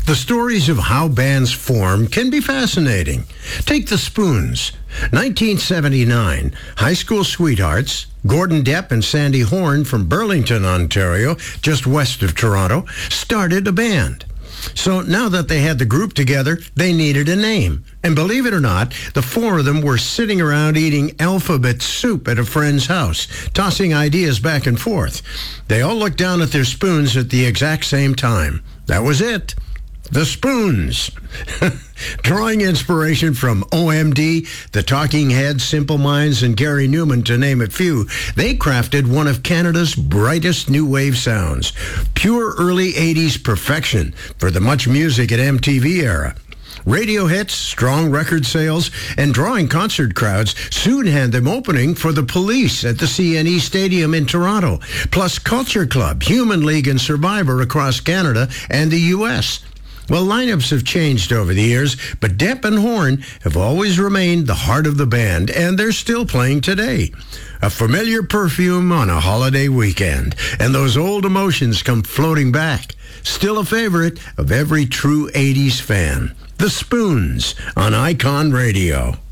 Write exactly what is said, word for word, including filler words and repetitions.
The stories of how bands form can be fascinating. Take the Spoons. nineteen seventy-nine, high school sweethearts, Gordon Depp and Sandy Horn from Burlington, Ontario, just west of Toronto, started a band. So now that they had the group together, they needed a name. And believe it or not, the four of them were sitting around eating alphabet soup at a friend's house, tossing ideas back and forth. They all looked down at their spoons at the exact same time. That was it. The Spoons. Drawing inspiration from O M D, The Talking Heads, Simple Minds, and Gary Newman, to name a few, they crafted one of Canada's brightest new wave sounds. Pure early eighties perfection for the Much Music at M T V era. Radio hits, strong record sales, and drawing concert crowds soon had them opening for the Police at the C N E Stadium in Toronto, plus Culture Club, Human League, and Survivor across Canada and the U S Well, lineups have changed over the years, but Depp and Horn have always remained the heart of the band, and they're still playing today. A familiar perfume on a holiday weekend, and those old emotions come floating back. Still a favorite of every true eighties fan. The Spoons on Icon Radio.